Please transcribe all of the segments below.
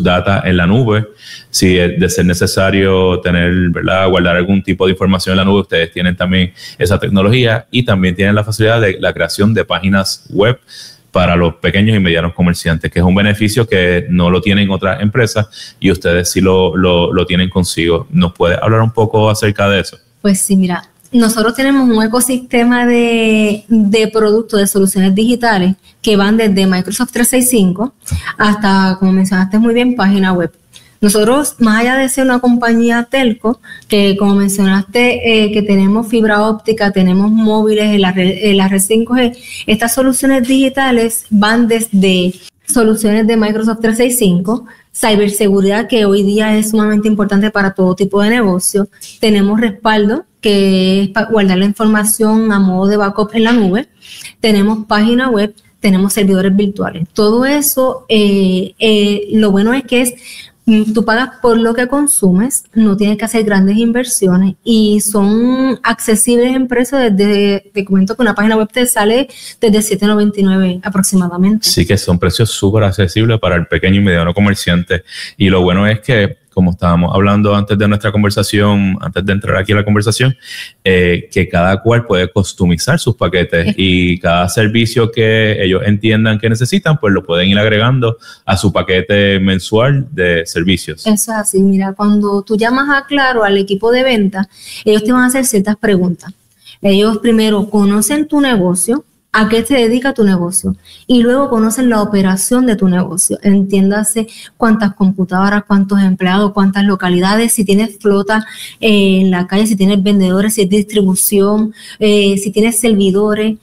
data en la nube. Si es de ser necesario tener, ¿verdad?, guardar algún tipo de información en la nube, ustedes tienen también esa tecnología y también tienen la facilidad de la creación de páginas web para los pequeños y medianos comerciantes, que es un beneficio que no lo tienen otras empresas y ustedes sí lo tienen consigo. ¿Nos puede hablar un poco acerca de eso? Pues sí, mira, nosotros tenemos un ecosistema de productos, de soluciones digitales que van desde Microsoft 365 hasta, como mencionaste muy bien, página web. Nosotros, más allá de ser una compañía telco, que como mencionaste, que tenemos fibra óptica, tenemos móviles en la red 5G, estas soluciones digitales van desde soluciones de Microsoft 365, ciberseguridad, que hoy día es sumamente importante para todo tipo de negocio. Tenemos respaldo, que es para guardar la información a modo de backup en la nube. Tenemos página web, tenemos servidores virtuales. Todo eso, lo bueno es que tú pagas por lo que consumes, no tienes que hacer grandes inversiones y son accesibles en precio te comento que una página web te sale desde $7.99 aproximadamente. Sí, que son precios súper accesibles para el pequeño y mediano comerciante. Y lo bueno es que, como estábamos hablando antes de nuestra conversación, antes de entrar aquí a la conversación, que cada cual puede customizar sus paquetes y cada servicio que ellos entiendan que necesitan, pues lo pueden ir agregando a su paquete mensual de servicios. Eso es así. Mira, cuando tú llamas a Claro, al equipo de venta, ellos te van a hacer ciertas preguntas. Ellos primero conocen tu negocio, a qué se dedica tu negocio, y luego conocen la operación de tu negocio. Entiéndase cuántas computadoras, cuántos empleados, cuántas localidades, si tienes flota en la calle, si tienes vendedores, si es distribución, si tienes servidores,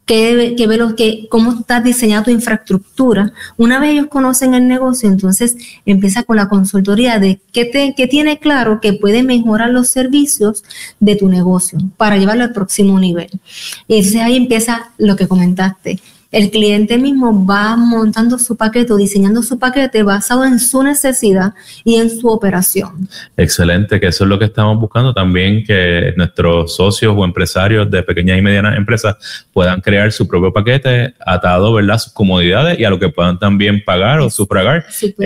cómo está diseñada tu infraestructura. Una vez ellos conocen el negocio, entonces empieza con la consultoría de qué tiene claro que puede mejorar los servicios de tu negocio para llevarlo al próximo nivel. Y entonces ahí empieza lo que comentaste. El cliente mismo va montando su paquete o diseñando su paquete basado en su necesidad y en su operación. Excelente, que eso es lo que estamos buscando también, que nuestros socios o empresarios de pequeñas y medianas empresas puedan crear su propio paquete atado, ¿verdad?, a sus comodidades y a lo que puedan también pagar o sufragar. Sí,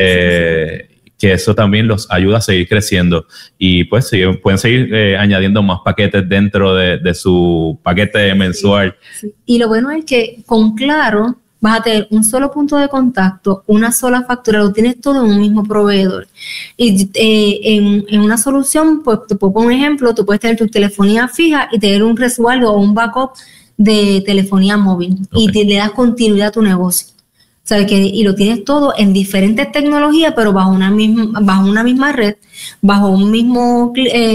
que eso también los ayuda a seguir creciendo y pues pueden seguir añadiendo más paquetes dentro de su paquete mensual. Sí. Y lo bueno es que con Claro vas a tener un solo punto de contacto, una sola factura, lo tienes todo en un mismo proveedor. Y en una solución, pues te pongo un ejemplo, tú puedes tener tu telefonía fija y tener un resguardo o un backup de telefonía móvil. Okay. Y le das continuidad a tu negocio. Y lo tienes todo en diferentes tecnologías, pero bajo una misma red, bajo un mismo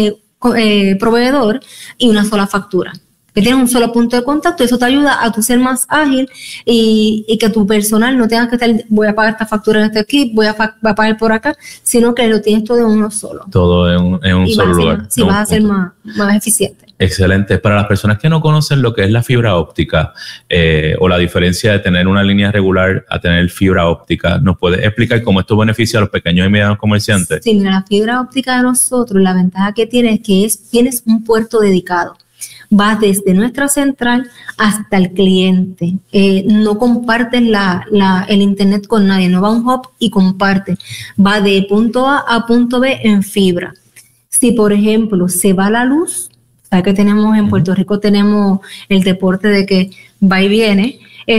proveedor y una sola factura. Que tienes un solo punto de contacto, eso te ayuda a tu ser más ágil y que tu personal no tenga que estar, voy a pagar esta factura en este equipo, voy a pagar por acá, sino que lo tienes todo en uno solo. Todo en un solo lugar. Sí, vas a ser más eficiente. Excelente. Para las personas que no conocen lo que es la fibra óptica o la diferencia de tener una línea regular a tener fibra óptica, ¿nos puedes explicar cómo esto beneficia a los pequeños y medianos comerciantes? Sí, mira, la fibra óptica de nosotros, la ventaja que tiene es que tienes un puerto dedicado. Va desde nuestra central hasta el cliente. No compartes el internet con nadie, no va a un hub y comparte. Va de punto A a punto B en fibra. Si, por ejemplo, se va la luz, sabes que tenemos en Puerto Rico, tenemos el deporte de que va y viene,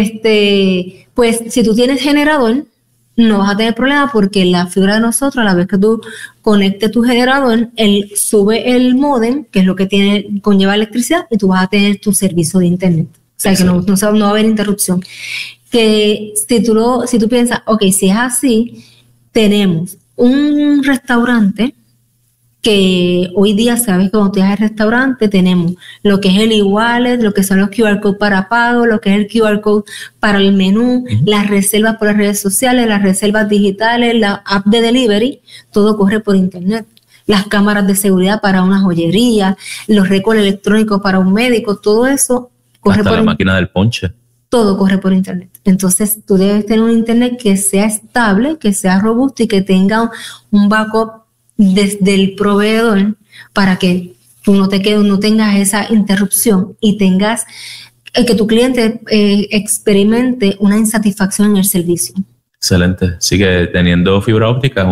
pues si tú tienes generador, no vas a tener problema porque la fibra de nosotros, a la vez que tú conectes tu generador, él sube el módem, que es lo que conlleva electricidad, y tú vas a tener tu servicio de internet. O sea, que no va a haber interrupción. Que si tú piensas, ok, si es así, tenemos un restaurante que hoy día, sabes que cuando tú vas al restaurante tenemos lo que es el e-wallet, lo que son los QR codes para pago, lo que es el QR code para el menú, las reservas por las redes sociales, las reservas digitales, la app de delivery, todo corre por internet. Las cámaras de seguridad para una joyería, los récords electrónicos para un médico, todo eso corre hasta por la máquina del ponche. Todo corre por internet. Entonces tú debes tener un internet que sea estable, que sea robusto y que tenga un backup desde el proveedor para que tú no tengas esa interrupción y tengas que tu cliente experimente una insatisfacción en el servicio. Excelente. Sigue teniendo fibra óptica.